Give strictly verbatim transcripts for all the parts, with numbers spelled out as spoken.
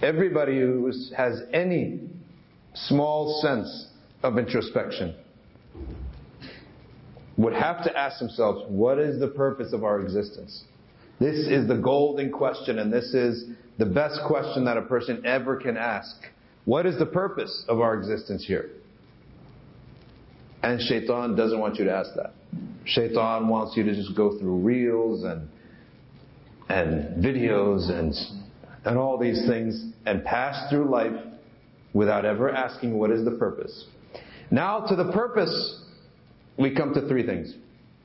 Everybody who has any small sense of introspection would have to ask themselves, what is the purpose of our existence? This is the golden question, and this is the best question that a person ever can ask. What is the purpose of our existence here? And Shaitan doesn't want you to ask that. Shaitan wants you to just go through reels and and videos and and all these things and pass through life without ever asking what is the purpose. Now to the purpose, we come to three things.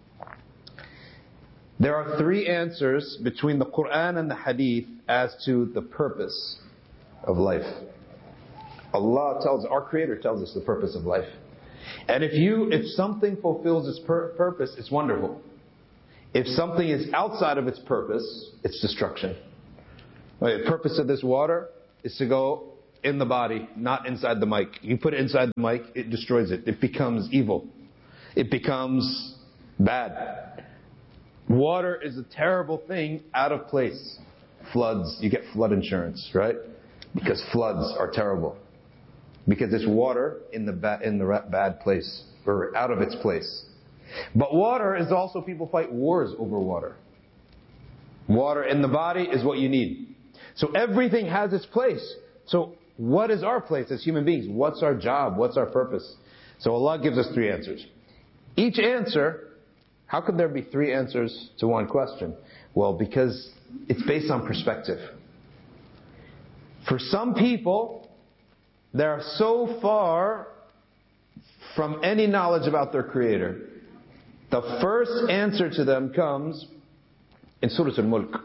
There are three answers between the Quran and the Hadith as to the purpose of life. Allah tells, our Creator tells us the purpose of life. And if you, if something fulfills its pur- purpose, it's wonderful. If something is outside of its purpose, it's destruction. The purpose of this water is to go in the body, not inside the mic. You put it inside the mic, it destroys it. It becomes evil. It becomes bad. Water is a terrible thing out of place. Floods, you get flood insurance, right? Because floods are terrible. Because it's water in the ba- in the bad place, or out of its place. But water is also, people fight wars over water. Water in the body is what you need. So everything has its place. So what is our place as human beings? What's our job? What's our purpose? So Allah gives us three answers. Each answer, how could there be three answers to one question? Well, because it's based on perspective. For some people, they are so far from any knowledge about their Creator. The first answer to them comes in Surah Al-Mulk.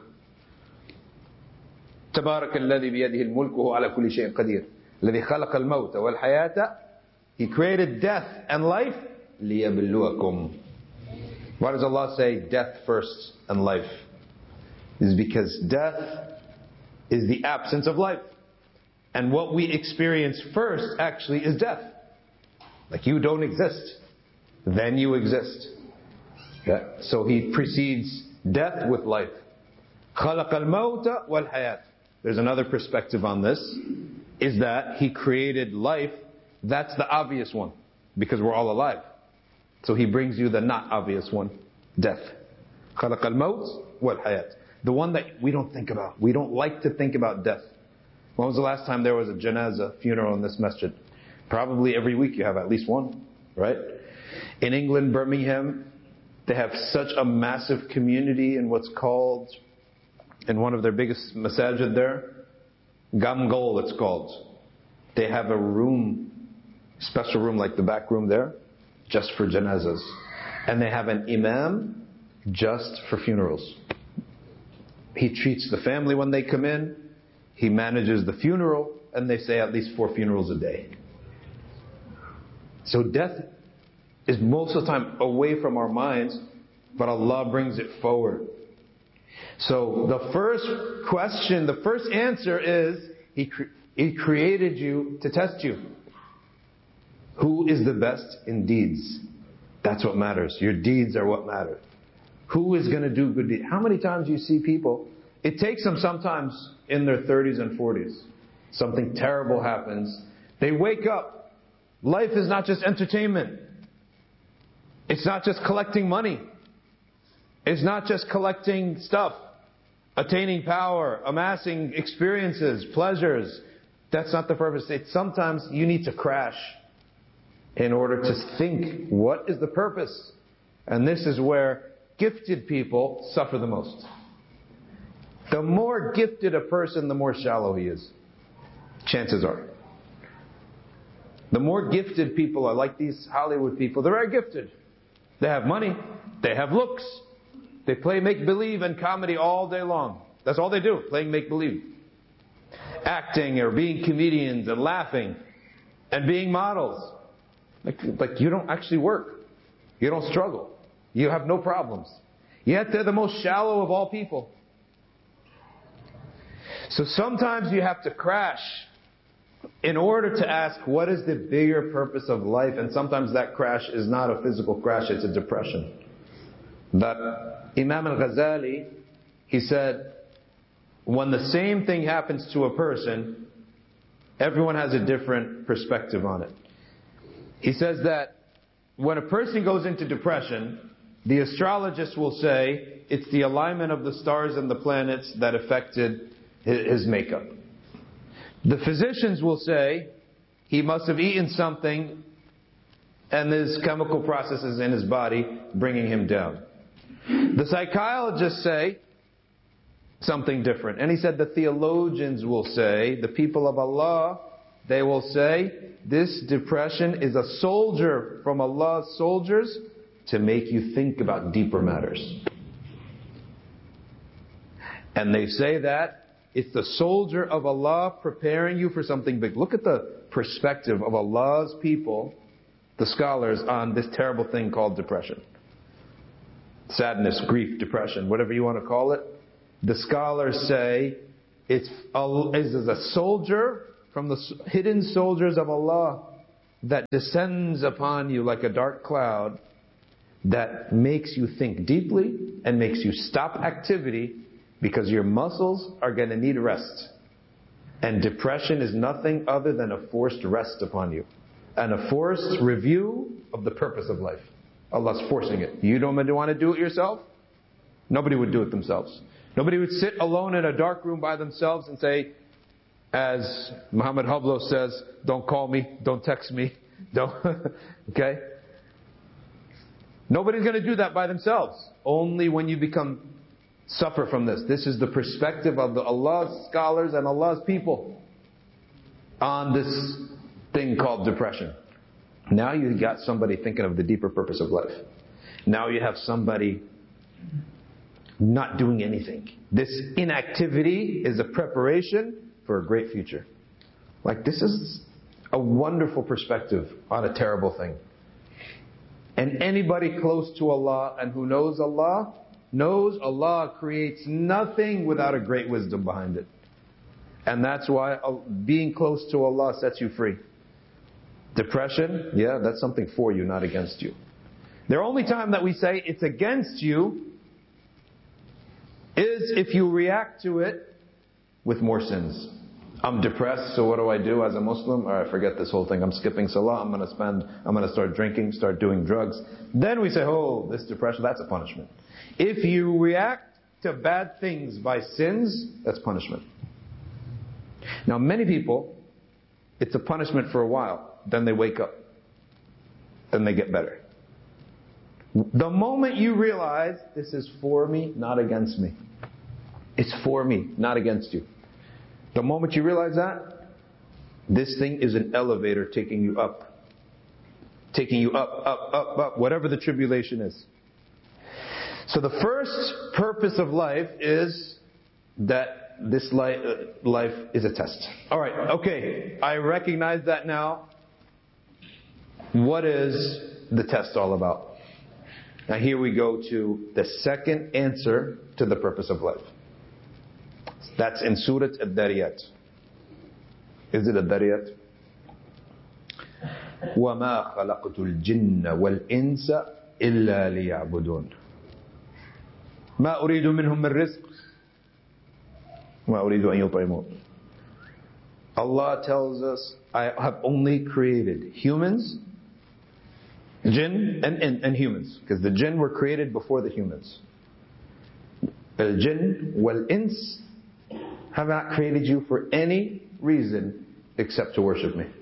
تبارك الذي بيده الملك وهو على كل شيء قدير الذي خلق الموت والحياة. He created death and life ليبلوكم. Why does Allah say death first and life? It is because death is the absence of life. And what we experience first actually is death. Like you don't exist, then you exist. Yeah. So He precedes death with life. خلق الموت والحياة. There's another perspective on this, is that He created life. That's the obvious one, because we're all alive. So He brings you the not obvious one, death. خلق الموت والحياة. The one that we don't think about. We don't like to think about death. When was the last time there was a janazah, funeral in this masjid? Probably every week you have at least one, right? In England, Birmingham, they have such a massive community in what's called, in one of their biggest masajid there, Gamgol it's called. They have a room, special room like the back room there, just for janazas. And they have an imam just for funerals. He treats the family when they come in. He manages the funeral, and they say at least four funerals a day. So death is most of the time away from our minds, but Allah brings it forward. So the first question, the first answer is, He, cre- he created you to test you. Who is the best in deeds? That's what matters. Your deeds are what matter. Who is going to do good deeds? How many times do you see people, it takes them sometimes in their thirties and forties. Something terrible happens. They wake up. Life is not just entertainment. It's not just collecting money. It's not just collecting stuff. Attaining power, amassing experiences, pleasures. That's not the purpose. It's sometimes you need to crash in order to think, what is the purpose? And this is where gifted people suffer the most. The more gifted a person, the more shallow he is. Chances are. The more gifted people are like these Hollywood people. They're very gifted. They have money. They have looks. They play make-believe and comedy all day long. That's all they do, playing make-believe. Acting or being comedians and laughing and being models. Like, like you don't actually work. You don't struggle. You have no problems. Yet they're the most shallow of all people. So sometimes you have to crash in order to ask, what is the bigger purpose of life? And sometimes that crash is not a physical crash, it's a depression. That Imam al-Ghazali, he said, when the same thing happens to a person, everyone has a different perspective on it. He says that when a person goes into depression, the astrologist will say it's the alignment of the stars and the planets that affected his makeup. The physicians will say he must have eaten something and there's chemical processes in his body bringing him down. The psychologists say something different. And he said the theologians will say, the people of Allah, they will say, this depression is a soldier from Allah's soldiers to make you think about deeper matters. And they say that it's the soldier of Allah preparing you for something big. Look at the perspective of Allah's people, the scholars, on this terrible thing called depression. Sadness, grief, depression, whatever you want to call it. The scholars say it's a, it's a soldier from the hidden soldiers of Allah that descends upon you like a dark cloud that makes you think deeply and makes you stop activity because your muscles are going to need rest. And depression is nothing other than a forced rest upon you. And a forced review of the purpose of life. Allah's forcing it. You don't want to do it yourself? Nobody would do it themselves. Nobody would sit alone in a dark room by themselves and say, as Muhammad Hablo says, don't call me, don't text me, don't, okay? Nobody's going to do that by themselves. Only when you become, suffer from this. This is the perspective of the Allah's scholars and Allah's people on this thing called depression. Now you got somebody thinking of the deeper purpose of life. Now you have somebody not doing anything. This inactivity is a preparation for a great future. Like, this is a wonderful perspective on a terrible thing. And anybody close to Allah and who knows Allah, knows Allah creates nothing without a great wisdom behind it. And that's why being close to Allah sets you free. Depression, yeah, that's something for you, not against you. The only time that we say it's against you is if you react to it with more sins. I'm depressed, so what do I do as a Muslim? Or I forget this whole thing. I'm skipping Salah. I'm going to spend, I'm going to start drinking, start doing drugs. Then we say, oh, this depression, that's a punishment. If you react to bad things by sins, that's punishment. Now, many people, it's a punishment for a while. Then they wake up. Then they get better. The moment you realize this is for me, not against me. It's for me, not against you. The moment you realize that, this thing is an elevator taking you up. Taking you up, up, up, up, whatever the tribulation is. So the first purpose of life is that this life, uh, life is a test. Alright, okay, I recognize that now. What is the test all about? Now here we go to the second answer to the purpose of life. That's in Surah Ad-Dariyat. Is it Ad-Dariyat? وَمَا خَلَقْتُ الْجِنَّ وَالْإِنسَ إِلَّا لِيَعْبُدُونَ مَا أُرِيدُ مِنْهُمْ مِنْ رِزْقٍ مَا أُرِيدُ أَنْ يُطْعِمُونَ. Allah tells us, I have only created humans, jinn, and, and, and humans. Because the jinn were created before the humans. Al-jinn wal-ins have not created you for any reason except to worship me.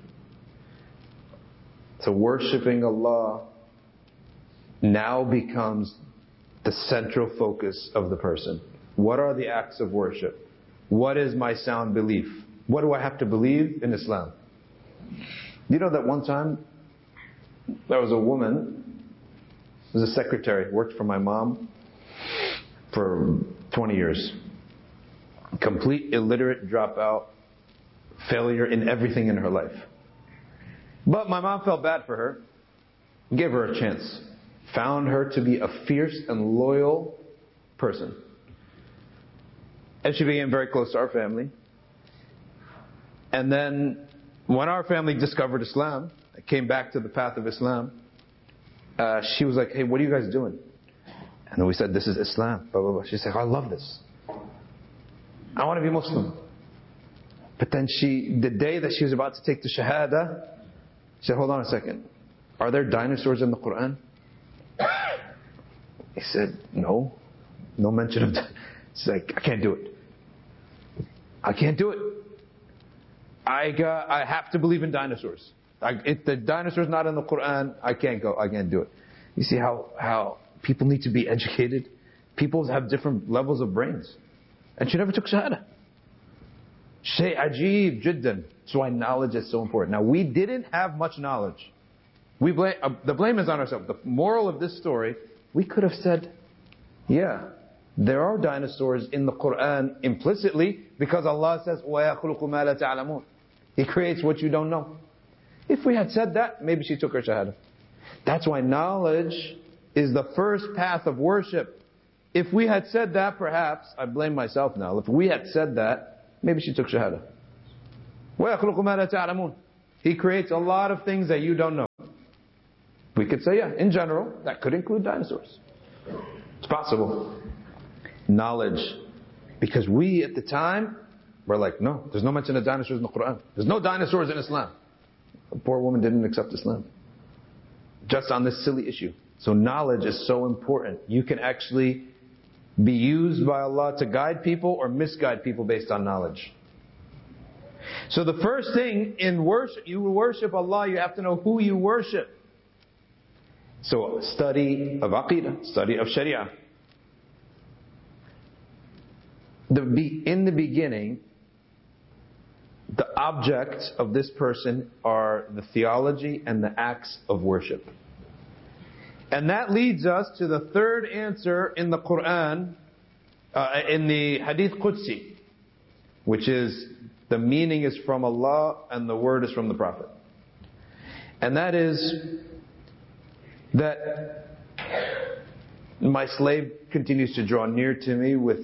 So worshipping Allah now becomes the central focus of the person. What are the acts of worship? What is my sound belief? What do I have to believe in Islam? You know that one time there was a woman, was a secretary, worked for my mom for twenty years. Complete illiterate, dropout, failure in everything in her life. But my mom felt bad for her, gave her a chance. Found her to be a fierce and loyal person. And she became very close to our family. And then when our family discovered Islam, came back to the path of Islam, uh, she was like, hey, what are you guys doing? And then we said, this is Islam. Blah, blah, blah. She said, I love this. I want to be Muslim. But then she, the day that she was about to take the Shahada, she said, hold on a second. Are there dinosaurs in the Quran? He said, no. No mention of that. She's like, I can't do it. I can't do it. I got, I have to believe in dinosaurs. I, if the dinosaur's not in the Quran, I can't go. I can't do it. You see how, how people need to be educated? People have different levels of brains. And she never took Shahada. Shay ajib jiddan. That's why knowledge is so important. Now, we didn't have much knowledge. We blame, uh, the blame is on ourselves. The moral of this story, we could have said, yeah, there are dinosaurs in the Quran implicitly because Allah says, وَيَخْلُقُ مَا لَا تَعْلَمُونَ. He creates what you don't know. If we had said that, maybe she took her Shahada. That's why knowledge is the first path of worship. If we had said that, perhaps, I blame myself now, if we had said that, maybe she took Shahada. وَيَخْلُقُ مَا لَا تَعْلَمُونَ. He creates a lot of things that you don't know. We could say, yeah, in general, that could include dinosaurs. It's possible. Knowledge. Because we, at the time, were like, no, there's no mention of dinosaurs in the Quran. There's no dinosaurs in Islam. The poor woman didn't accept Islam. Just on this silly issue. So knowledge is so important. You can actually be used by Allah to guide people or misguide people based on knowledge. So the first thing in worship, you worship Allah, you have to know who you worship. So study of Aqidah, study of Sharia. The, in the beginning, the objects of this person are the theology and the acts of worship. And that leads us to the third answer in the Quran, uh, in the Hadith Qudsi, which is the meaning is from Allah and the word is from the Prophet. And that is that my slave continues to draw near to me with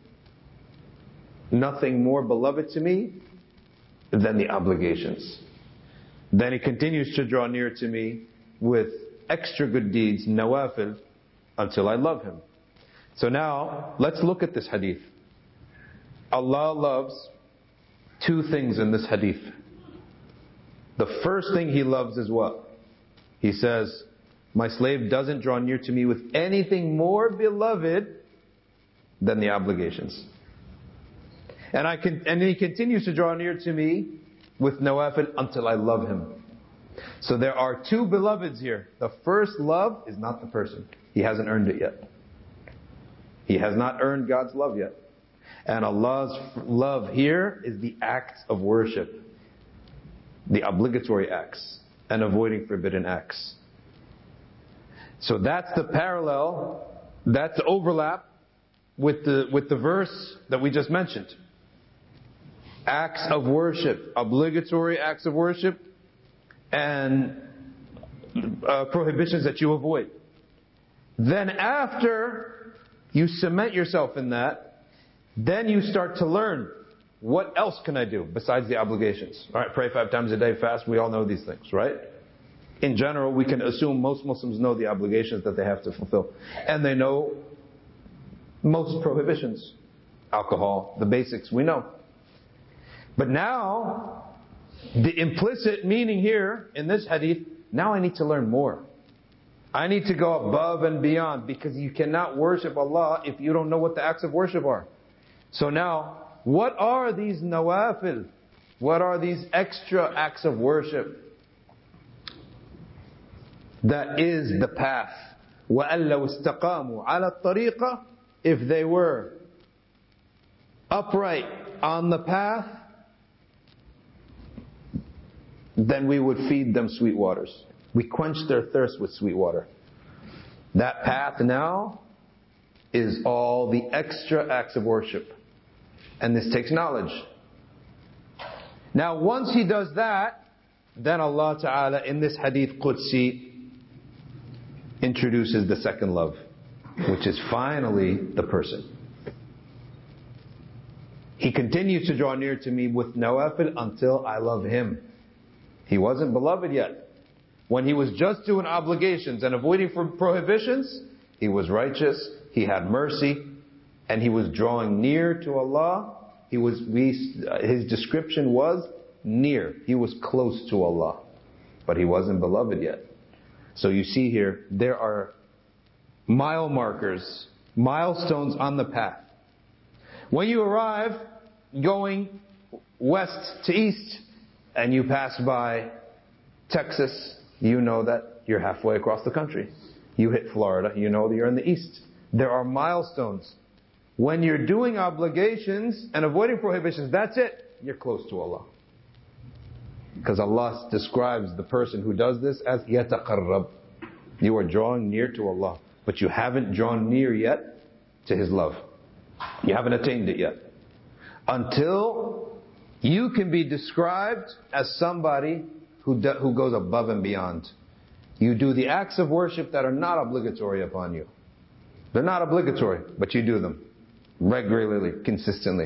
nothing more beloved to me than the obligations. Then he continues to draw near to me with extra good deeds, nawafil, until I love him. So now, let's look at this hadith. Allah loves two things in this hadith. The first thing He loves is what? He says, my slave doesn't draw near to me with anything more beloved than the obligations. And I can, and He continues to draw near to me with nawafil until I love him. So there are two beloveds here. The first love is not the person. He hasn't earned it yet. He has not earned God's love yet. And Allah's love here is the acts of worship. The obligatory acts. And avoiding forbidden acts. So that's the parallel, that's the overlap with the, with the verse that we just mentioned. Acts of worship, obligatory acts of worship, and uh, prohibitions that you avoid. Then after you cement yourself in that, then you start to learn, what else can I do besides the obligations? All right, pray five times a day, fast, we all know these things, right? In general, we can assume most Muslims know the obligations that they have to fulfill. And they know most prohibitions. Alcohol, the basics, we know. But now, the implicit meaning here in this hadith, now I need to learn more. I need to go above and beyond, because you cannot worship Allah if you don't know what the acts of worship are. So now, what are these nawafil? What are these extra acts of worship? That is the path. وَأَن لَوْ اسْتَقَامُوا عَلَى الطَّرِيقَةِ. If they were upright on the path, then we would feed them sweet waters. We quench their thirst with sweet water. That path now is all the extra acts of worship. And this takes knowledge. Now once he does that, then Allah Ta'ala in this hadith Qudsi introduces the second love, which is finally the person. He continues to draw near to me with nawafil until I love him. He wasn't beloved yet. When he was just doing obligations and avoiding from prohibitions, he was righteous, he had mercy, and he was drawing near to Allah. he was, we, his description was near. He was close to Allah. But he wasn't beloved yet. So you see here, there are mile markers, milestones on the path. When you arrive going west to east and you pass by Texas, you know that you're halfway across the country. You hit Florida, you know that you're in the east. There are milestones. When you're doing obligations and avoiding prohibitions, that's it. You're close to Allah. Because Allah describes the person who does this as يَتَقَرَّبْ. You are drawing near to Allah. But you haven't drawn near yet to His love. You haven't attained it yet. Until you can be described as somebody who, do, who goes above and beyond. You do the acts of worship that are not obligatory upon you. They're not obligatory, but you do them. Regularly, consistently.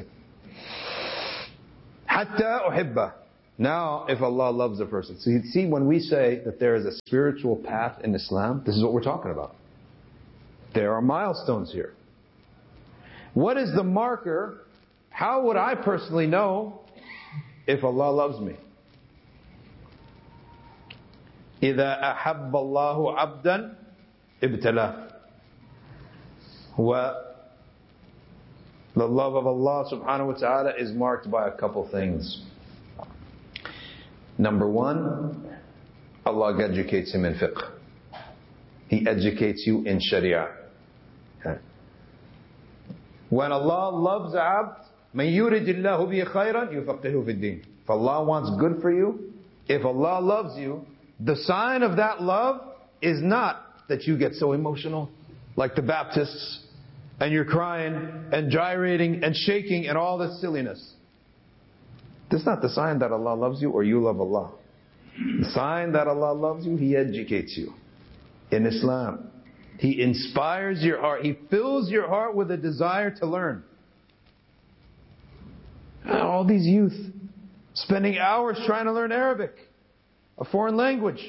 حَتَّى أُحِبَّهُ. Now, if Allah loves a person. So you see, when we say that there is a spiritual path in Islam, this is what we're talking about. There are milestones here. What is the marker? How would I personally know if Allah loves me? إِذَا أَحَبَّ اللَّهُ عَبْدًا ابْتَلَاهُ. Well, the love of Allah subhanahu wa ta'ala is marked by a couple things. Number one, Allah educates him in fiqh. He educates you in sharia. Okay. When Allah loves a abd, مَن يُرِدِ اللَّهُ بِهِ خَيْرًا يُفَقِّهُ فِي الدِّينِ. If Allah wants good for you, if Allah loves you, the sign of that love is not that you get so emotional, like the Baptists, and you're crying and gyrating and shaking and all this silliness. That's not the sign that Allah loves you or you love Allah. The sign that Allah loves you, He educates you in Islam. He inspires your heart. He fills your heart with a desire to learn. All these youth spending hours trying to learn Arabic, a foreign language,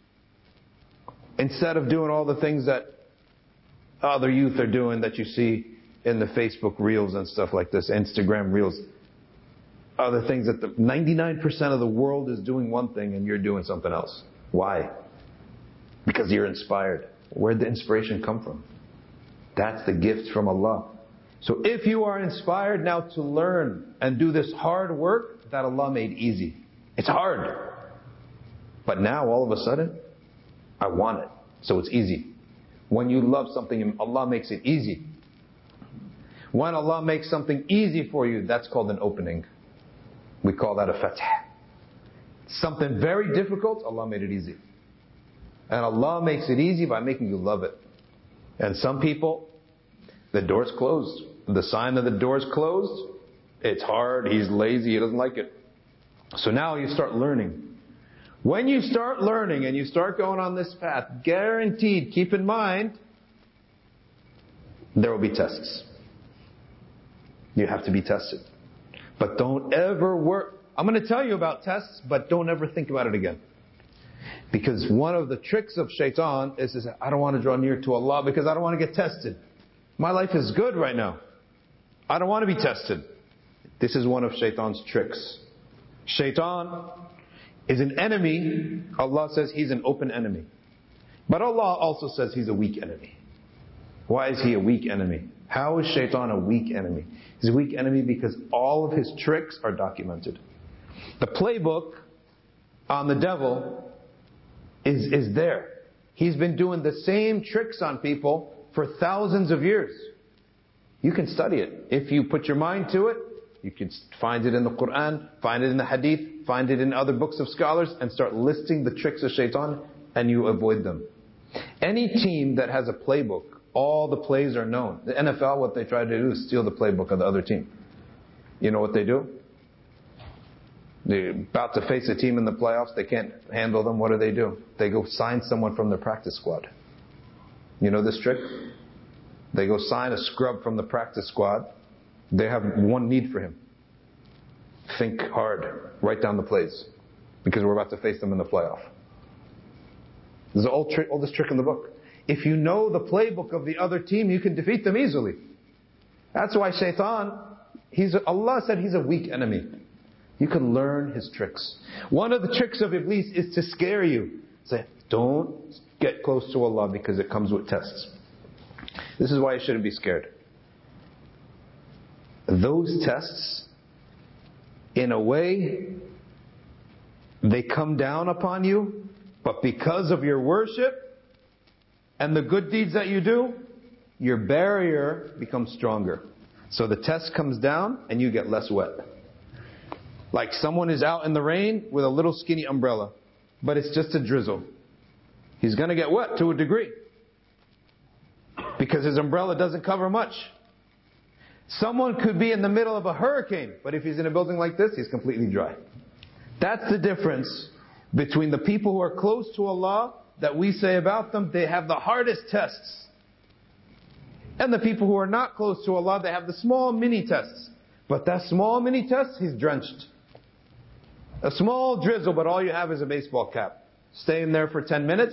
instead of doing all the things that other youth are doing that you see in the Facebook Reels and stuff like this, Instagram Reels. Other things that the ninety-nine percent of the world is doing one thing and you're doing something else. Why? Because you're inspired. Where'd the inspiration come from? That's the gift from Allah. So if you are inspired now to learn and do this hard work that Allah made easy. It's hard. But now all of a sudden, I want it. So it's easy. When you love something, Allah makes it easy. When Allah makes something easy for you, that's called an opening. We call that a fath. Something very difficult, Allah made it easy. And Allah makes it easy by making you love it. And some people, the door's closed. The sign that the door's closed, it's hard, he's lazy, he doesn't like it. So now you start learning. When you start learning and you start going on this path, guaranteed, keep in mind, there will be tests. You have to be tested. But don't ever work. I'm going to tell you about tests, but don't ever think about it again. Because one of the tricks of shaitan is, is I don't want to draw near to Allah because I don't want to get tested. My life is good right now. I don't want to be tested. This is one of shaitan's tricks. Shaitan is an enemy. Allah says he's an open enemy. But Allah also says he's a weak enemy. Why is he a weak enemy? How is shaitan a weak enemy? He's a weak enemy because all of his tricks are documented. The playbook on the devil is, is there. He's been doing the same tricks on people for thousands of years. You can study it. If you put your mind to it, you can find it in the Quran, find it in the Hadith, find it in other books of scholars, and start listing the tricks of shaitan, and you avoid them. Any team that has a playbook, all the plays are known. The N F L, what they try to do is steal the playbook of the other team. You know what they do? They're about to face a team in the playoffs, they can't handle them, what do they do? They go sign someone from their practice squad. You know this trick? They go sign a scrub from the practice squad. They have one need for him. Think hard. Write down the plays. Because we're about to face them in the playoff. There's all, tri- all this trick in the book. If you know the playbook of the other team, you can defeat them easily. That's why shaitan He's Allah said He's a weak enemy. You can learn his tricks. One of the tricks of Iblis is to scare you. Say, don't get close to Allah because it comes with tests. This is why you shouldn't be scared. Those tests, in a way, they come down upon you, but because of your worship and the good deeds that you do, your barrier becomes stronger. So the test comes down and you get less wet. Like someone is out in the rain with a little skinny umbrella, but it's just a drizzle. He's going to get wet to a degree because his umbrella doesn't cover much. Someone could be in the middle of a hurricane, but if he's in a building like this, he's completely dry. That's the difference between the people who are close to Allah that we say about them, they have the hardest tests. And the people who are not close to Allah, they have the small mini tests. But that small mini test, he's drenched. A small drizzle, but all you have is a baseball cap. Stay in there for ten minutes.